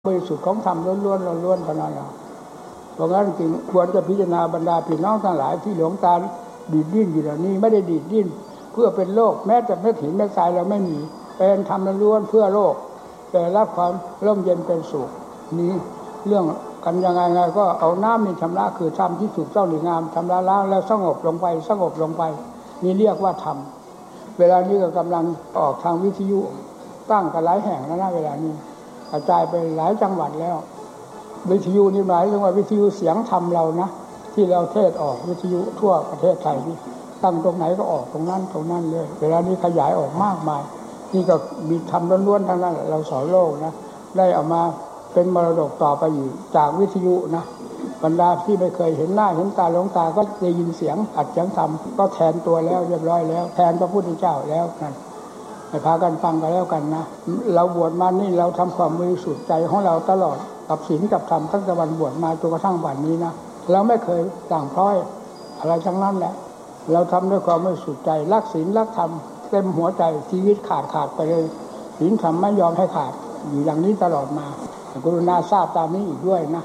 บริสุทธิ์ของธรรมล้วนๆล้วนๆเท่านั้นเพราะงั้นจึงควรจะพิจารณาบรรดาพี่น้องทั้งหลายที่หลงตาดีดดิ้นอยู่เหล่านี้ไม่ได้ดีดดิ้นเพื่อเป็นโลกแม้แต่เม็ดหินเม็ดทรายเราไม่มีเป็นธรรมล้วนเพื่อโลกแต่รับความร่มเย็นเป็นสุขนี้เรื่องกันยังไงก็เอาน้ำนี่ชำระคือธรรมที่ถูกต้องหรืองามชำระล้างแล้วสงบลงไปนี่เรียกว่าธรรมเวลานี้ก็กำลังออกทางวิทยุตั้งกันหลายแห่งแล้วนะเวลานี้กระจายไปหลายจังหวัดแล้ววิทยุนี่หมายถึงว่าวิทยุเสียงธรรมเรานะที่เราเทศออกวิทยุทั่วประเทศไทยนี่ตั้งตรงไหนก็ออกตรงนั้นเลยเวลานี้ขยายออกมากมายนี่ก็มีธรรมล้วนๆทั้งนั้นเราสอนโลกนะได้เอามาเป็นมรดกต่อไปอยู่จากวิทยุนะบรรดาที่ไม่เคยเห็นหน้าเห็นตาหลวงตาก็ได้ยินเสียงอัดเสียงธรรมก็แทนตัวแล้วเรียบร้อยแล้วแทนพระพุทธเจ้าแล้วนั่นให้พากันฟังกันแล้วกันนะเราบวชมานี่เราทำความบริสุทธิ์ใจของเราตลอดกับศีลกับธรรมตั้งแต่วันบวชมาจนกระทั่งวันนี้นะเราไม่เคยต่างพร้อยอะไรทั้งนั้นแหละเราทำด้วยความบริสุทธิ์ใจรักศีลรักธรรมเต็มหัวใจชีวิตขาดไปเลยศีลธรรมไม่ยอมให้ขาดอยู่อย่างนี้ตลอดมากรุณาทราบตามนี้อีกด้วยนะ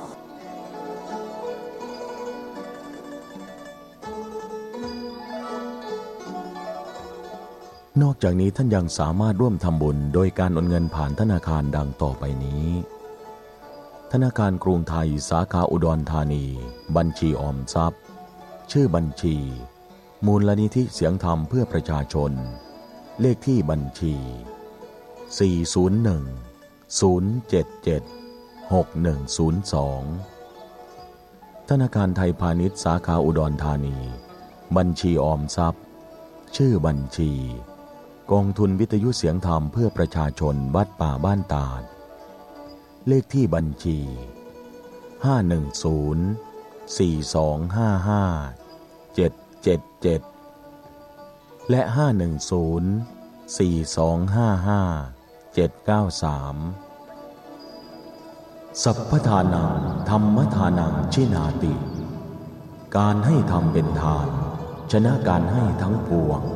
นอกจากนี้ท่านยังสามารถร่วมทำบุญโดยการโอนเงินผ่านธนาคารดังต่อไปนี้ธนาคารกรุงไทยสาขาอุดรธานีบัญชีออมทรัพย์ชื่อบัญชีมูลนิธิเสียงธรรมเพื่อประชาชนเลขที่บัญชี401-077-6102ธนาคารไทยพาณิชย์สาขาอุดรธานีบัญชีออมทรัพย์ชื่อบัญชีกองทุนวิทยุเสียงธรรมเพื่อประชาชนวัดป่าบ้านตาดเลขที่บัญชี510-4255-777และ510-4255-793สัพพทานังธัมมทานังชินาติการให้ธรรมเป็นทานชนะการให้ทั้งปวง